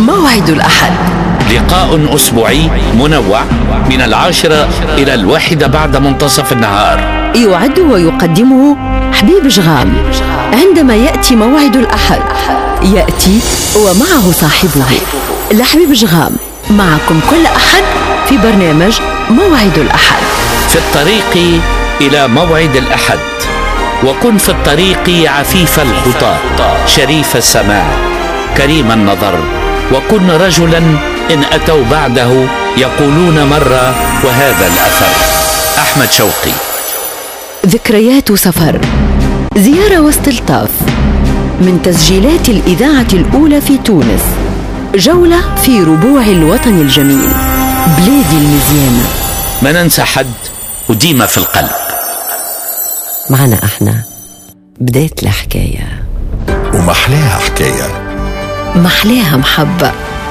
موعد الأحد، لقاء أسبوعي منوع من 10 إلى 1 بعد منتصف النهار. يعد ويقدمه حبيب جغام. عندما يأتي موعد الأحد يأتي ومعه صاحبه. لحبيب جغام معكم كل أحد في برنامج موعد الأحد. في الطريق إلى موعد الأحد، وكن في الطريق عفيف الخطى، شريف السماع، كريم النظر، وكن رجلا إن أتوا بعده يقولون مرة وهذا الأثر. أحمد شوقي. ذكريات سفر، زيارة واستلطاف من تسجيلات الإذاعة الأولى في تونس. جولة في ربوع الوطن الجميل، بلادي المزيانة. ما ننسى حد وديما في القلب. معنا احنا بداية الحكاية، ومحلاها حكاية، محلاها محبة،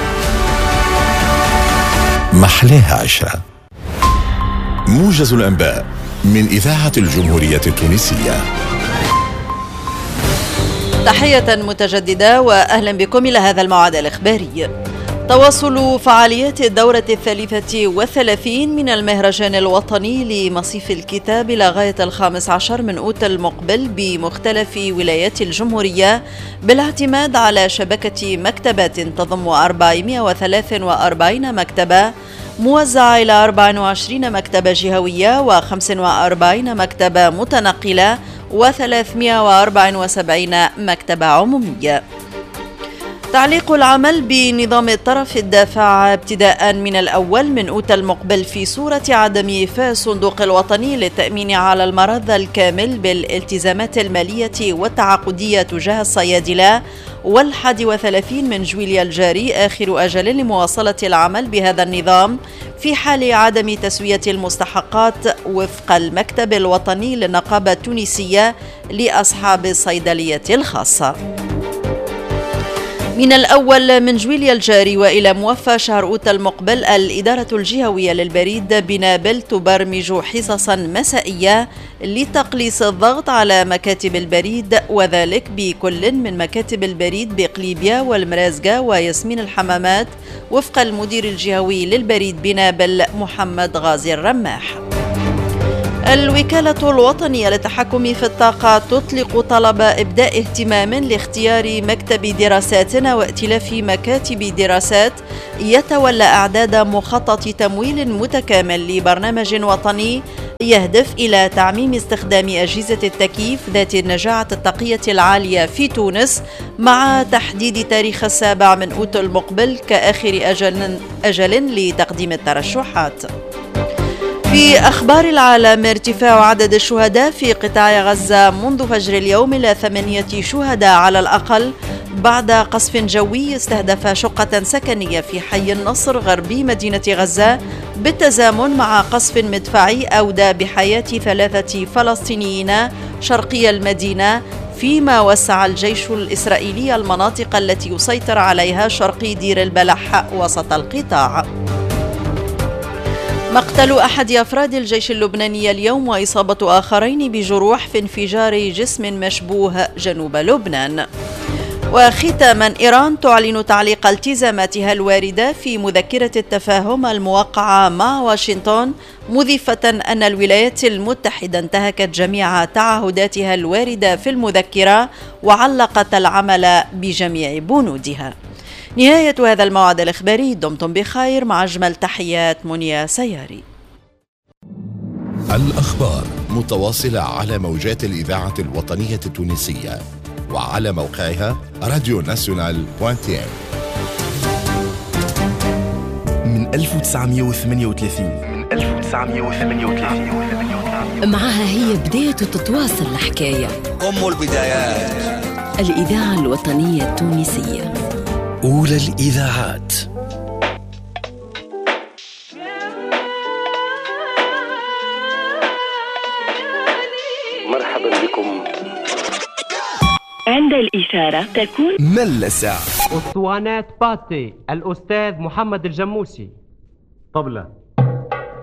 محلاها عشرة. موجز الأنباء من إذاعة الجمهورية التونسية. تحية متجددة وأهلا بكم إلى هذا الموعد الإخباري. تواصل فعاليات الدورة 33 من المهرجان الوطني لمصيف الكتاب إلى غاية 15 من أوت المقبل بمختلف ولايات الجمهورية، بالاعتماد على شبكة مكتبات تضم 443 مكتبة موزعة إلى 24 مكتبة جهوية و45 مكتبة متنقلة و374 مكتبة عمومية. تعليق العمل بنظام الطرف الدافع ابتداء من الأول من أوت المقبل في صورة عدم إيفاء الصندوق الوطني للتأمين على المرض الكامل بالالتزامات المالية والتعاقدية تجاه الصيادلة، وال31 من جويليا الجاري آخر أجل لمواصلة العمل بهذا النظام في حال عدم تسوية المستحقات وفق المكتب الوطني للنقابة التونسية لأصحاب الصيدلية الخاصة. من الأول من جويليا الجاري وإلى موفى شهر أوت المقبل، الإدارة الجهوية للبريد بنابل تبرمج حصصا مسائية لتقليص الضغط على مكاتب البريد، وذلك بكل من مكاتب البريد بقليبيا والمرازقة وياسمين الحمامات، وفق المدير الجهوي للبريد بنابل محمد غازي الرماح. الوكالة الوطنية للتحكم في الطاقة تطلق طلب إبداء اهتمام لاختيار مكتب دراسات وائتلاف مكاتب دراسات يتولى إعداد مخطط تمويل متكامل لبرنامج وطني يهدف إلى تعميم استخدام أجهزة التكييف ذات النجاعة الطاقية العالية في تونس، مع تحديد تاريخ 7 من أوت المقبل كآخر أجل لتقديم الترشحات. في أخبار العالم، ارتفاع عدد الشهداء في قطاع غزة منذ فجر اليوم إلى 8 شهداء على الأقل بعد قصف جوي استهدف شقة سكنية في حي النصر غربي مدينة غزة، بالتزامن مع قصف مدفعي أودى بحياة 3 فلسطينيين شرقي المدينة، فيما وسع الجيش الإسرائيلي المناطق التي يسيطر عليها شرقي دير البلح وسط القطاع. مقتل أحد أفراد الجيش اللبناني اليوم وإصابة آخرين بجروح في انفجار جسم مشبوه جنوب لبنان. وختاما، إيران تعلن تعليق التزاماتها الواردة في مذكرة التفاهم الموقعة مع واشنطن، مضيفة أن الولايات المتحدة انتهكت جميع تعهداتها الواردة في المذكرة وعلقت العمل بجميع بنودها. نهاية هذا الموعد الإخباري، دمتم بخير، مع أجمل تحيات منيا سياري. الأخبار متواصلة على موجات الإذاعة الوطنية التونسية وعلى موقعها radionational.tn. من 1938 معها هي بداية تتواصل الحكاية، أم البدايات، الإذاعة الوطنية التونسية، أولى الإذاعات. مرحبا بكم. عند الإشارة تكون ملسع. أسطوانات باتي الأستاذ محمد الجموسي. طبلة